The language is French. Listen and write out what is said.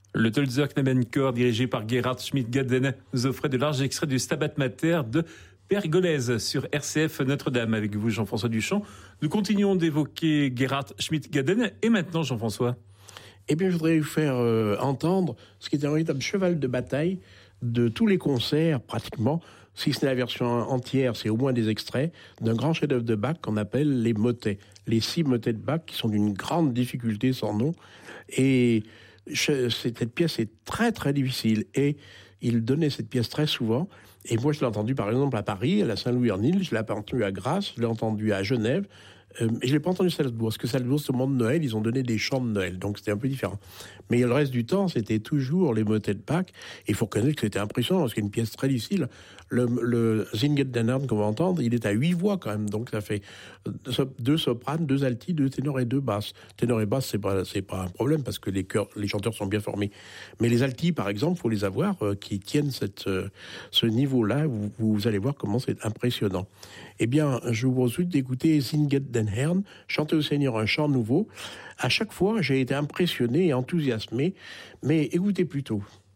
Le Tolzer Knabenchor, dirigé par Gerhard Schmidt-Gaden, nous offrait de larges extraits du Stabat Mater de Pergolèse sur RCF Notre-Dame. Avec vous, Jean-François Duchamp. Nous continuons d'évoquer Gerhard Schmidt-Gaden. Et maintenant, Jean-François? Eh bien, je voudrais vous faire entendre ce qui est un véritable cheval de bataille de tous les concerts, pratiquement, si ce n'est la version entière, c'est au moins des extraits, d'un grand chef-d'œuvre de Bach qu'on appelle les motets. Les 6 motets de Bach qui sont d'une grande difficulté sans nom. Et cette pièce est très très difficile. Et il donnait cette pièce très souvent. Et moi, je l'ai entendu par exemple à Paris, à la Saint-Louis-en-Île, je l'ai entendu à Grasse, je l'ai entendu à Genève. Et je l'ai pas entendu à Salzbourg, parce que Salzbourg, c'est au moment de Noël, ils ont donné des chants de Noël, donc c'était un peu différent. Mais le reste du temps, c'était toujours les motets de Bach. Et il faut reconnaître que c'était impressionnant, parce qu'il y a une pièce très difficile. Le Singet den Herrn qu'on va entendre, il est à 8 voix quand même, donc ça fait 2 sopranes, 2 altis, 2 ténors et 2 basses. Ténor et basse, c'est pas un problème, parce que les chanteurs sont bien formés. Mais les altis, par exemple, faut les avoir, qui tiennent ce niveau-là, vous allez voir comment c'est impressionnant. Eh bien, je vous propose d'écouter Singet den Herrn, chanter au Seigneur un chant nouveau. À chaque fois, j'ai été impressionné et enthousiasmé, mais écoutez plutôt.